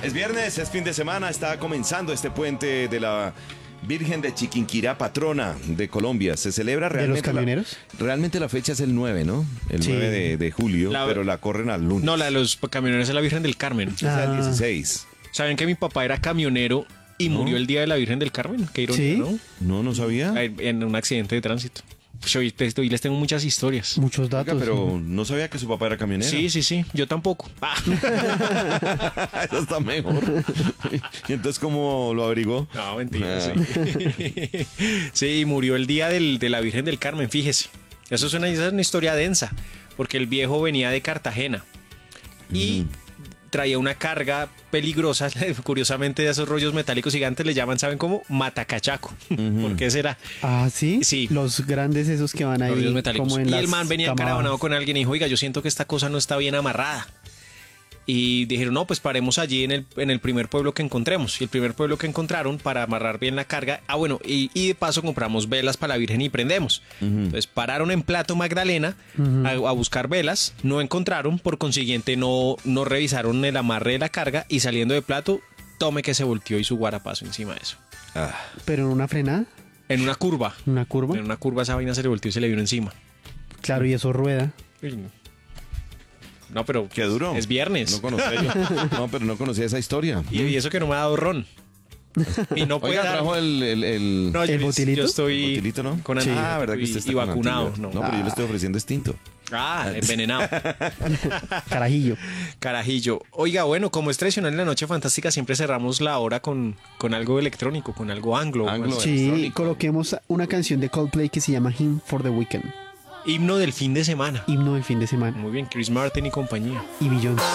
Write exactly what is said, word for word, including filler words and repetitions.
Es viernes, es fin de semana, está comenzando este puente de la Virgen de Chiquinquirá, patrona de Colombia. Se celebra realmente. ¿De los camioneros? La, realmente la fecha es el nueve, ¿no? El Sí. nueve de, de julio, La- pero la corren al lunes. No, la de los camioneros es la Virgen del Carmen. Es el dieciséis. ¿Saben que mi papá era camionero y ¿No? murió el día de la Virgen del Carmen? Qué ironía, ¿Sí? ¿no? No, no sabía. Ay, En un accidente de tránsito. Pues hoy, te- hoy les tengo muchas historias. Muchos Oiga, datos. pero no sabía que su papá era camionero. Sí, sí, sí. Yo tampoco. Ah. Eso está mejor. ¿Y entonces cómo lo averiguó? No, mentira, Ah. sí. Sí, murió el día del- de la Virgen del Carmen, fíjese. Eso es una, esa es una historia densa, porque el viejo venía de Cartagena y traía una carga peligrosa, curiosamente de esos rollos metálicos gigantes le llaman, ¿saben cómo? Matacachaco. ¿Por qué será? Ah, ¿sí? Sí. Los grandes esos que van ahí Rollos metálicos. como en Y las el man venía camadas. encaravanado con alguien y dijo, oiga, yo siento que esta cosa no está bien amarrada. Y dijeron, no, pues paremos allí en el, en el primer pueblo que encontremos. Y el primer pueblo que encontraron para amarrar bien la carga. Ah, bueno, y, y de paso compramos velas para la Virgen y prendemos. Entonces pararon en Plato Magdalena a, a buscar velas. No encontraron, por consiguiente no, no revisaron el amarre de la carga. Y saliendo de Plato, tome que se volteó y su guarapazo encima de eso. Ah, Pero en una frenada, En una curva. una curva. En una curva esa vaina se le volteó y se le vino encima. Claro, y eso rueda. Uy, no. No, pero qué duro. es viernes. No conocía yo. No, pero no conocía esa historia. Y, y eso que no me ha dado ron. Y no puede Oiga, dar. trajo el... el, el- No, ¿El yo, botilito? yo estoy el botilito, ¿no? con Sí. antídoto Ah, ¿verdad que y- usted está y con vacunado. antídoto? No. No, pero yo le estoy ofreciendo distinto. Ah, envenenado. Carajillo. Carajillo. Oiga, bueno, como es tradicional en la Noche Fantástica, siempre cerramos la hora con, con algo electrónico, con algo anglo. Anglo. Pues, Sí, electrónico. coloquemos una canción de Coldplay que se llama Hymn for the Weekend. himno del fin de semana. Himno del fin de semana. Muy bien, Chris Martin y compañía. Y Beyoncé.